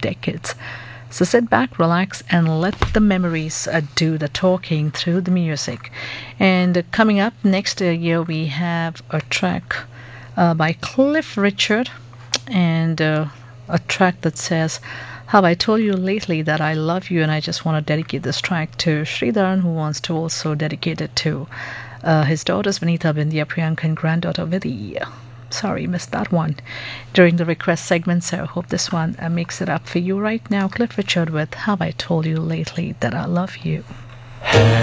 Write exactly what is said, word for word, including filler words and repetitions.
decades. So sit back, relax, and let the memories uh, do the talking through the music. And uh, coming up next uh, year, we have a track uh, by Cliff Richard, and uh, a track that says, "Have I told you lately that I love you?" And I just want to dedicate this track to Sridharan, who wants to also dedicate it to uh, his daughters Vinitha, Bindya, Priyanka, and granddaughter Vidhi. Sorry, missed that one during the request segment, so I hope this one uh, makes it up for you right now. Cliff Richard with "Have I Told You Lately That I Love You?"